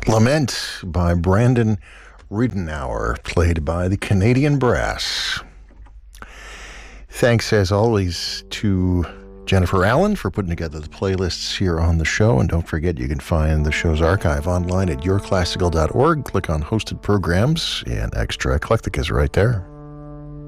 Lament by Brandon Ridenour, played by the Canadian Brass. Thanks, as always, to Jennifer Allen for putting together the playlists here on the show. And don't forget, you can find the show's archive online at yourclassical.org. Click on Hosted Programs, and Extra Eclectic is right there.